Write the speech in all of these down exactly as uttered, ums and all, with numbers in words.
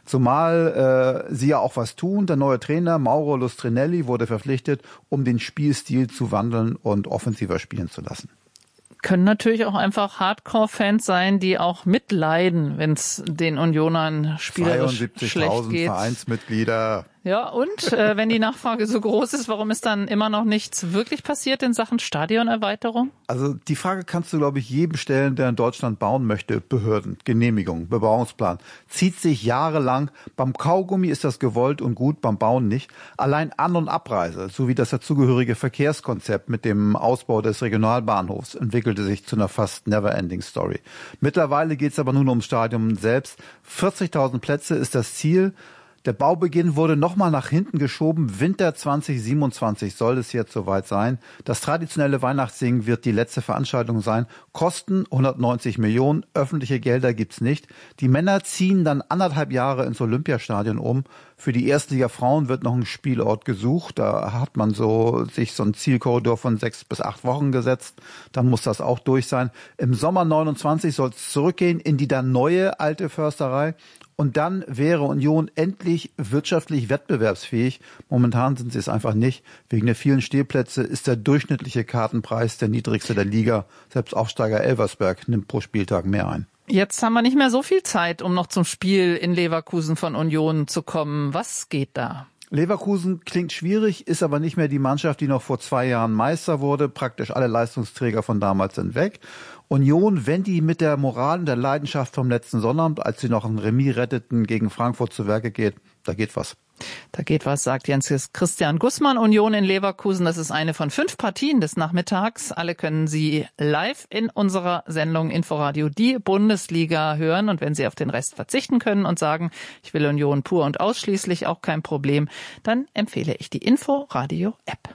Zumal äh, sie ja auch was tun. Der neue Trainer Mauro Lustrinelli wurde verpflichtet, um den Spielstil zu wandeln und offensiver spielen zu lassen. Können natürlich auch einfach Hardcore-Fans sein, die auch mitleiden, wenn es den Unionern spielerisch schlecht geht. zweiundsiebzigtausend Vereinsmitglieder. Ja, und äh, wenn die Nachfrage so groß ist, warum ist dann immer noch nichts wirklich passiert in Sachen Stadionerweiterung? Also die Frage kannst du, glaube ich, jedem stellen, der in Deutschland bauen möchte. Behörden, Genehmigung, Bebauungsplan. Zieht sich jahrelang. Beim Kaugummi ist das gewollt und gut, beim Bauen nicht. Allein An- und Abreise sowie das dazugehörige Verkehrskonzept mit dem Ausbau des Regionalbahnhofs entwickelte sich zu einer fast never-ending Story. Mittlerweile geht es aber nun ums Stadion selbst. vierzigtausend Plätze ist das Ziel. Der Baubeginn wurde nochmal nach hinten geschoben. Winter zwanzig siebenundzwanzig soll es jetzt soweit sein. Das traditionelle Weihnachtssingen wird die letzte Veranstaltung sein. Kosten hundertneunzig Millionen. Öffentliche Gelder gibt's nicht. Die Männer ziehen dann anderthalb Jahre ins Olympiastadion um. Für die Erstliga Frauen wird noch ein Spielort gesucht. Da hat man so sich so einen Zielkorridor von sechs bis acht Wochen gesetzt. Dann muss das auch durch sein. Im Sommer neunundzwanzig soll es zurückgehen in die dann neue alte Försterei. Und dann wäre Union endlich wirtschaftlich wettbewerbsfähig. Momentan sind sie es einfach nicht. Wegen der vielen Stehplätze ist der durchschnittliche Kartenpreis der niedrigste der Liga. Selbst Aufsteiger Elversberg nimmt pro Spieltag mehr ein. Jetzt haben wir nicht mehr so viel Zeit, um noch zum Spiel in Leverkusen von Union zu kommen. Was geht da? Leverkusen klingt schwierig, ist aber nicht mehr die Mannschaft, die noch vor zwei Jahren Meister wurde. Praktisch alle Leistungsträger von damals sind weg. Union, wenn die mit der Moral und der Leidenschaft vom letzten Sonnabend, als sie noch ein Remis retteten, gegen Frankfurt zu Werke geht, da geht was. Da geht was, sagt Jens Christian Gussmann. Union in Leverkusen, das ist eine von fünf Partien des Nachmittags. Alle können Sie live in unserer Sendung Inforadio die Bundesliga hören. Und wenn Sie auf den Rest verzichten können und sagen, ich will Union pur und ausschließlich, auch kein Problem, dann empfehle ich die Inforadio-App.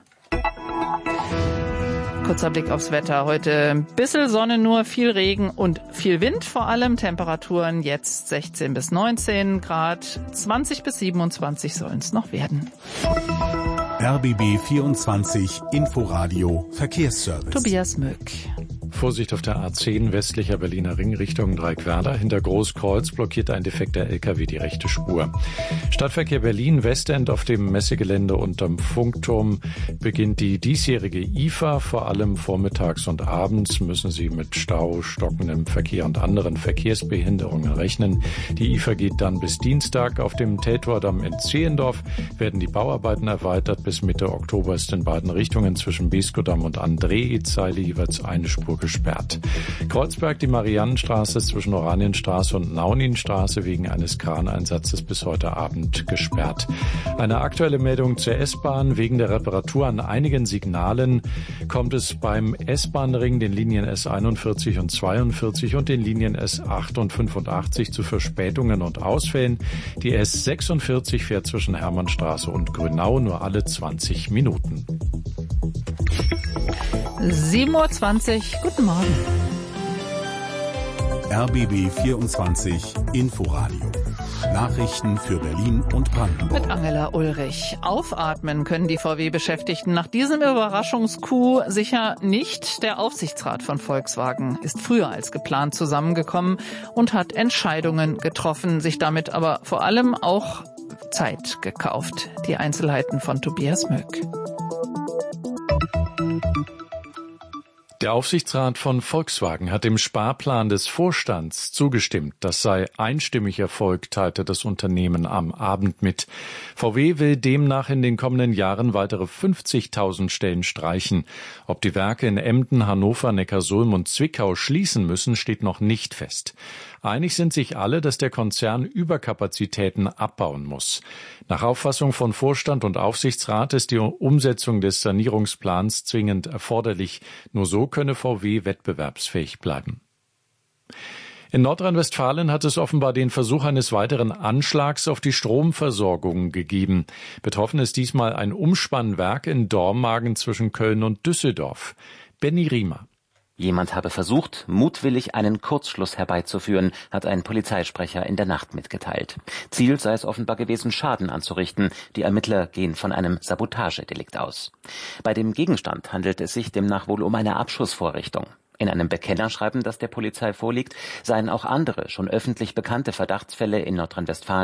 Kurzer Blick aufs Wetter. Heute ein bisschen Sonne nur, viel Regen und viel Wind vor allem. Temperaturen jetzt sechzehn bis neunzehn Grad, zwanzig bis siebenundzwanzig sollen es noch werden. R B B vierundzwanzig Inforadio Verkehrsservice. Tobias Möck. Vorsicht auf der A zehn westlicher Berliner Ring Richtung Dreieckwerder. Hinter Großkreuz blockiert ein defekter L K W die rechte Spur. Stadtverkehr Berlin Westend auf dem Messegelände unterm Funkturm beginnt die diesjährige I F A. Vor allem vormittags und abends müssen Sie mit Stau, stockendem Verkehr und anderen Verkehrsbehinderungen rechnen. Die I F A geht dann bis Dienstag. Auf dem Teltordamm in Zehlendorf werden die Bauarbeiten erweitert. Bis Mitte Oktober ist in beiden Richtungen zwischen Beskodamm und André-Zeile jeweils eine Spur gesperrt. Kreuzberg, die Mariannenstraße zwischen Oranienstraße und Nauninstraße wegen eines Kraneinsatzes bis heute Abend gesperrt. Eine aktuelle Meldung zur S-Bahn. Wegen der Reparatur an einigen Signalen kommt es beim S-Bahn-Ring, den Linien S einundvierzig und zweiundvierzig und den Linien S acht und fünfundachtzig zu Verspätungen und Ausfällen. Die S sechsundvierzig fährt zwischen Hermannstraße und Grünau nur alle zwanzig Minuten. sieben Uhr zwanzig, guten Morgen. R B B vierundzwanzig Inforadio. Nachrichten für Berlin und Brandenburg. Mit Angela Ulrich. Aufatmen können die V W-Beschäftigten nach diesem Überraschungscoup sicher nicht. Der Aufsichtsrat von Volkswagen ist früher als geplant zusammengekommen und hat Entscheidungen getroffen, sich damit aber vor allem auch Zeit gekauft. Die Einzelheiten von Tobias Möck. Der Aufsichtsrat von Volkswagen hat dem Sparplan des Vorstands zugestimmt. Das sei einstimmig Erfolg, teilte das Unternehmen am Abend mit. V W will demnach in den kommenden Jahren weitere fünfzigtausend Stellen streichen. Ob die Werke in Emden, Hannover, Neckarsulm und Zwickau schließen müssen, steht noch nicht fest. Einig sind sich alle, dass der Konzern Überkapazitäten abbauen muss. Nach Auffassung von Vorstand und Aufsichtsrat ist die Umsetzung des Sanierungsplans zwingend erforderlich. Nur so könne V W wettbewerbsfähig bleiben. In Nordrhein-Westfalen hat es offenbar den Versuch eines weiteren Anschlags auf die Stromversorgung gegeben. Betroffen ist diesmal ein Umspannwerk in Dormagen zwischen Köln und Düsseldorf. Benny Riemer. Jemand habe versucht, mutwillig einen Kurzschluss herbeizuführen, hat ein Polizeisprecher in der Nacht mitgeteilt. Ziel sei es offenbar gewesen, Schaden anzurichten. Die Ermittler gehen von einem Sabotagedelikt aus. Bei dem Gegenstand handelt es sich demnach wohl um eine Abschussvorrichtung. In einem Bekennerschreiben, das der Polizei vorliegt, seien auch andere, schon öffentlich bekannte Verdachtsfälle in Nordrhein-Westfalen